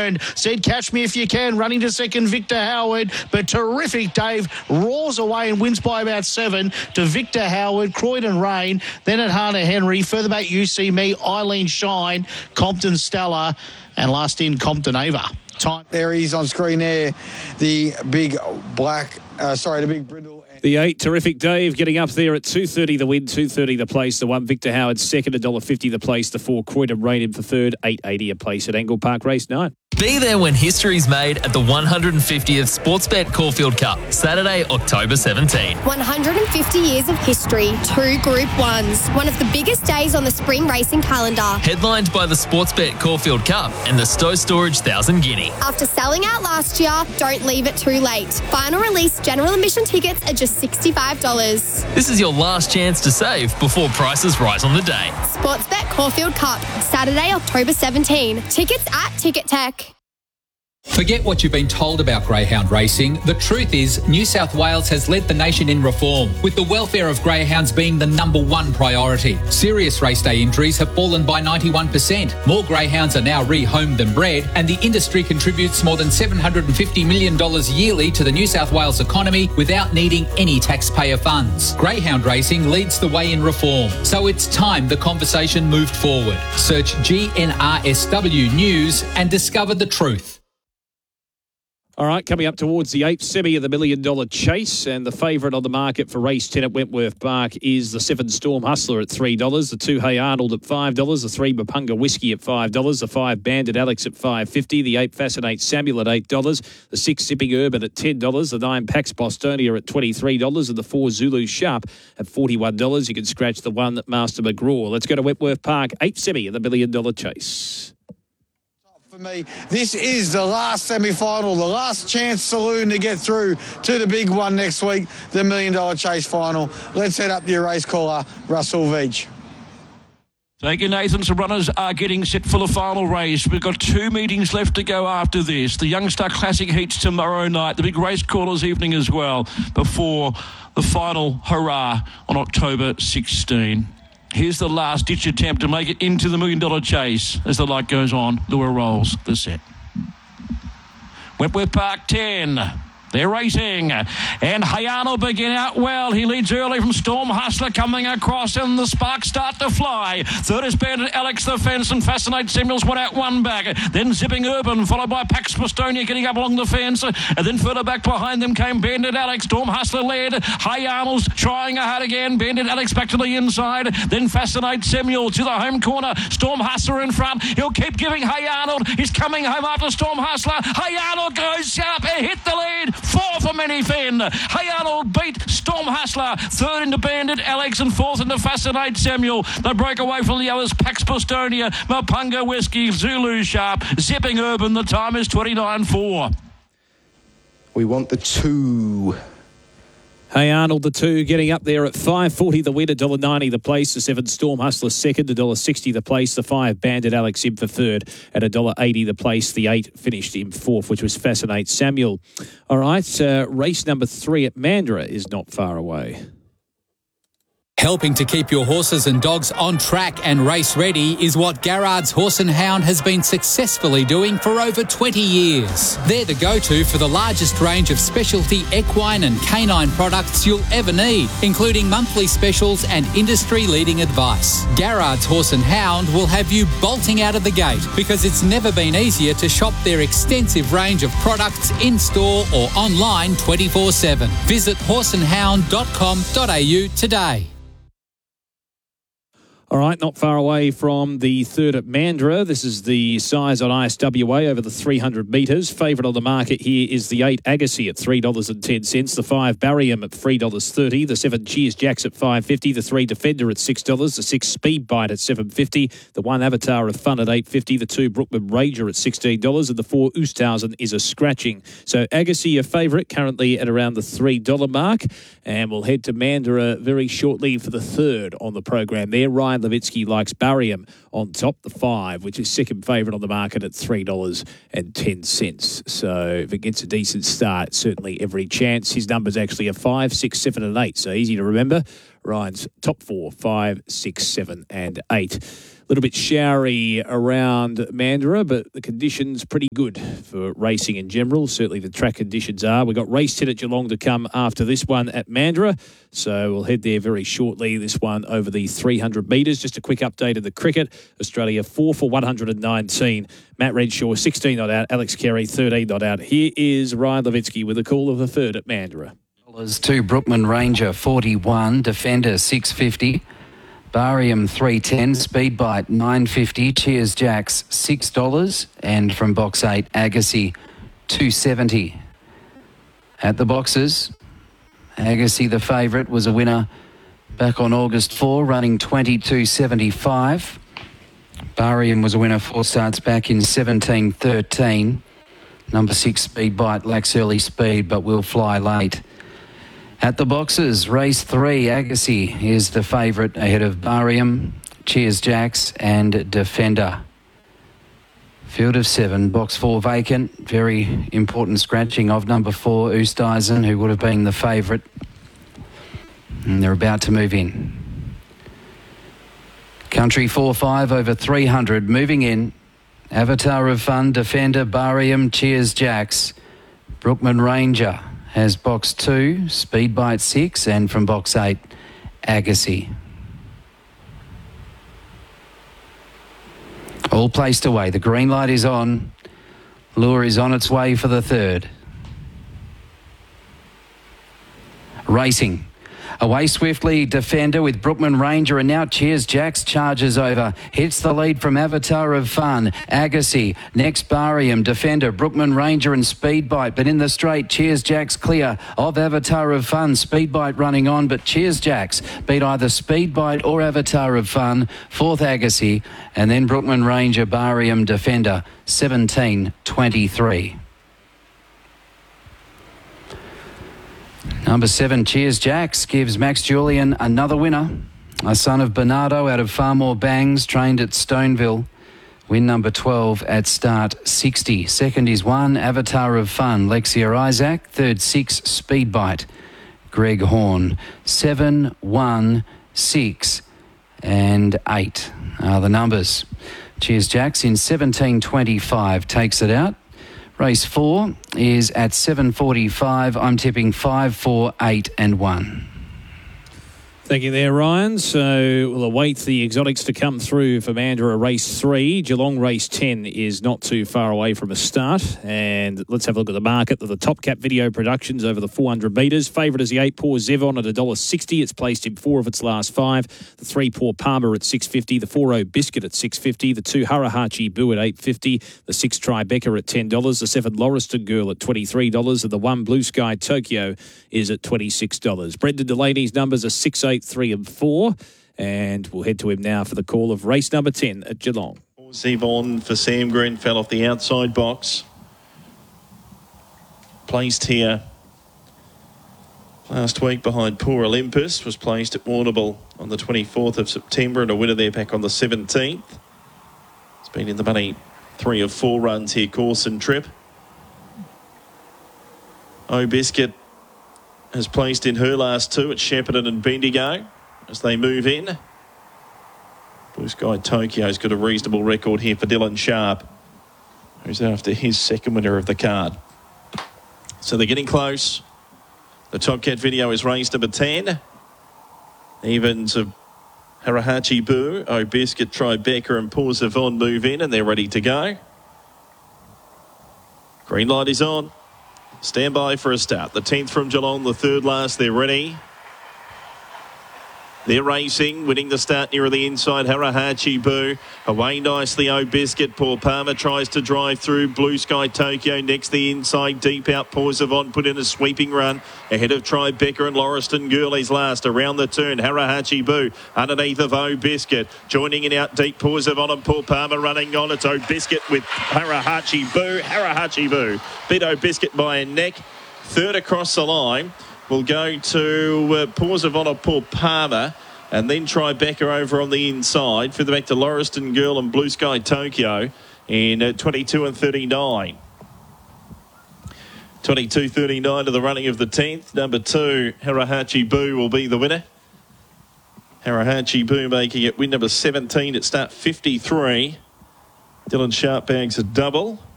second. Said Catch Me If You Can, running to second, Victor Howard. But Terrific Dave roars away and wins by about 7 to Victor Howard, Croydon Rain, then at Hannah Henry. Further back, You See Me, Eileen Shine, Compton Stella, and last in Compton Ava. Time. There he is on screen there, the big the big brindle. The 8, Terrific Dave, getting up there at 2.30 the win, 2.30 the place. The 1, Victor Howard, second, $1.50 the place. The 4, Croydon Rain in for third, $8.80 a place at Angle Park Race 9. Be there when history's made at the 150th Sportsbet Caulfield Cup, Saturday, October 17. 150 years of history, 2 Group 1s, one of the biggest days on the spring racing calendar. Headlined by the Sportsbet Caulfield Cup and the Stowe Storage 1000 Guinea. After selling out last year, don't leave it too late. Final release general admission tickets are just $65. This is your last chance to save before prices rise on the day. Sportsbet Caulfield Cup, Saturday, October 17. Tickets at Ticket Tech. Forget what you've been told about greyhound racing. The truth is, New South Wales has led the nation in reform, with the welfare of greyhounds being the number one priority. Serious race day injuries have fallen by 91%. More greyhounds are now rehomed than bred, and the industry contributes more than $750 million yearly to the New South Wales economy without needing any taxpayer funds. Greyhound racing leads the way in reform, so it's time the conversation moved forward. Search GNRSW News and discover the truth. All right, coming up towards the 8th semi of the $1 Million Chase, and the favourite on the market for race 10 at Wentworth Park is the 7 Storm Hustler at $3, the 2 Hey Arnold at $5, the 3 Mapunga Whiskey at $5, the 5 Bandit Alex at $5.50, the 8 Fascinate Samuel at $8, the 6 Zipping Urban at $10, the 9 Pax Bostonia at $23, and the 4 Zulu Sharp at $41. You can scratch the 1 Master McGraw. Let's go to Wentworth Park, 8th semi of the $1 Million Chase. For me, this is the last semi-final, the last chance saloon to get through to the big one next week, the $1 Million Chase final. Let's head up to your race caller, Russell Veach. Thank you, Nathan. Some runners are getting set for the final race. We've got 2 meetings left to go after this. The Youngstar Classic heats tomorrow night, the big race callers evening as well, before the final hurrah on October 16. Here's the last-ditch attempt to make it into the $1 Million Chase as the light goes on. Lure rolls the set. Wentworth Park 10. They're racing. And Hayano begin out well. He leads early from Storm Hustler coming across, and the sparks start to fly. Third is Bandit Alex the Fence, and Fascinate Samuels went out 1 back. Then Zipping Urban, followed by Pax Bostonia getting up along the fence. And then further back behind them came Bandit Alex. Storm Hustler led. Hayano's trying hard again. Bandit Alex back to the inside. Then Fascinate Samuel to the home corner. Storm Hustler in front. He'll keep giving Hayano. He's coming home after Storm Hustler. Hayano goes sharp and hit the lead. 4 for Many Finn. Hey Arnold beat Storm Hustler. 3rd into Bandit Alex and 4th into Fascinate Samuel. They break away from the others. Pax Bostonia, Mapunga Whiskey, Zulu Sharp, Zipping Urban. The time is 29.4. We want the 2. Hey Arnold, the 2 getting up there at $5.40 the win, $1.90 the place. The 7 Storm Hustler second, $1.60 the place. The 5 Bandit Alex in for third at $1.80 the place. The 8 finished in fourth, which was Fascinate Samuel. All right, race number 3 at Mandurah is not far away. Helping to keep your horses and dogs on track and race ready is what Garrard's Horse and Hound has been successfully doing for over 20 years. They're the go-to for the largest range of specialty equine and canine products you'll ever need, including monthly specials and industry-leading advice. Garrard's Horse and Hound will have you bolting out of the gate because it's never been easier to shop their extensive range of products in-store or online 24/7. Visit horseandhound.com.au today. All right, not far away from the 3rd at Mandurah. This is the size on ISWA over the 300 metres. Favourite on the market here is the 8 Agassi at $3.10, the 5 Barrium at $3.30, the 7 Cheers Jacks at $5.50, the 3 Defender at $6, the 6 Speed Bite at $7.50, the 1 Avatar of Fun at $8.50, the 2 Brookman Rager at $16, and the 4 Oosthuizen is a scratching. So Agassi, your favourite, currently at around the $3 mark. And we'll head to Mandurah very shortly for the 3rd on the program there. Ryan Levitsky likes Barrium on top, the 5, which is second favourite on the market at $3.10. So if it gets a decent start, certainly every chance. His number's actually a 5, 6, 7 and 8, so easy to remember. Ryan's top 4, 5, 6, 7 and 8. A little bit showery around Mandurah, but the conditions pretty good for racing in general. Certainly the track conditions are. We've got race 10 at Geelong to come after this one at Mandurah. So we'll head there very shortly. This one over the 300 metres. Just a quick update of the cricket. Australia 4 for 119. Matt Redshaw 16 not out. Alex Carey 13 not out. Here is Ryan Levitsky with a call of the third at Mandurah. To Brookman Ranger 41, Defender 650. Barium 310, Speedbite 950, Cheers Jacks $6, and from box 8 Agassi 270. At the boxes, Agassi the favourite was a winner back on August 4, running 22.75. Barium was a winner 4 starts back in 17.13. Number 6 Speedbite lacks early speed but will fly late. At the boxes, race 3, Agassi is the favourite ahead of Barium, Cheers Jacks and Defender. Field of 7, box 4 vacant. Very important scratching of number 4, Oosthuizen, who would have been the favourite. And they're about to move in. Country 4-5 over 300, moving in. Avatar of Fun, Defender, Barium, Cheers Jacks. Brookman Ranger has box 2, Speedbite 6, and from box 8, Agassi. All placed away. The green light is on. Lure is on its way for the third. Racing. Away swiftly, Defender with Brookman Ranger, and now Cheers Jacks charges over. Hits the lead from Avatar of Fun. Agassi, next Barium, Defender, Brookman Ranger and Speedbite. But in the straight, Cheers Jacks clear of Avatar of Fun. Speedbite running on, but Cheers Jacks beat either Speedbite or Avatar of Fun. Fourth Agassi, and then Brookman Ranger, Barium, Defender, 17.23. Number 7, Cheers Jacks, gives Max Julian another winner. A son of Bernardo out of Far More Bangs, trained at Stoneville. Win number 12 at start 60. Second is 1, Avatar of Fun, Lexia Isaac. Third, 6, Speedbite, Greg Horn. 7, 1, 6 and 8 are the numbers. Cheers Jacks in 17.25 takes it out. Race 4 is at 7.45. I'm tipping 5, 4, 8 and 1. Thank you there, Ryan. So we'll await the exotics to come through for Mandurah race 3. Geelong race 10 is not too far away from a start. And let's have a look at the market. The Top Cap Video Productions over the 400 metres. Favourite is the 8 Paw Zevon at $1.60. It's placed in 4 of its last 5. The 3 Paw Palmer at $6.50. The 4 Biscuit at $6.50. The 2 Harahachi Boo at $8.50. The 6 Tribeca at $10. The 7 Lauriston Girl at $23. And the 1 Blue Sky Tokyo is at $26. Brendan Delaney's numbers are 6, 8, 3 and 4, and we'll head to him now for the call of race number 10 at Geelong. Zevon for Sam Green fell off the outside box. Placed here last week behind Poor Olympus, was placed at Warrnambool on the 24th of September, and a winner there back on the 17th. It's been in the money 3 of 4 runs here, course and trip. Biscuit has placed in her last 2 at Shepparton and Bendigo as they move in. Blue Sky Tokyo's got a reasonable record here for Dylan Sharp, who's after his second winner of the card. So they're getting close. The Top Cat Video is race number 10. Evens of Harahachi Boo, Biscuit, Tribeca and Paw Zevon move in, and they're ready to go. Green light is on. Stand by for a start. The 10th from Geelong, the 3rd last. They're ready. They're racing, winning the start near the inside. Harahachi Boo. Away nicely, Biscuit. Paul Palmer tries to drive through. Blue Sky Tokyo next the inside. Deep out, Paw Zevon put in a sweeping run. Ahead of Tribeca and Lauriston Girl is last. Around the turn, Harahachi Boo. Underneath of Biscuit. Joining in out deep, Paw Zevon and Paul Palmer running on. It's Biscuit with Harahachi Boo. Harahachi Boo beat Biscuit by a neck. 3rd across the line. We'll go to Paw Zevon or Paul Palmer, and then Tribeca over on the inside. Further back to Lauriston Girl and Blue Sky Tokyo in 22 and 39. 22.39 to the running of the 10th. Number 2, Harahachi Boo will be the winner. Harahachi Boo making it win number 17 at start 53. Dylan Sharp bags a double.